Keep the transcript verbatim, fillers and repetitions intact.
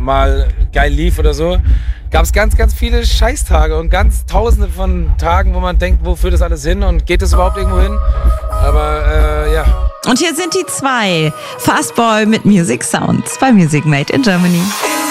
mal geil lief oder so, gab es ganz, ganz viele Scheißtage und ganz tausende von Tagen, wo man denkt, wo führt das alles hin und geht das überhaupt irgendwo hin? Aber äh, ja. Und hier sind die zwei. Fastball mit Music Sounds bei Music Made in Germany.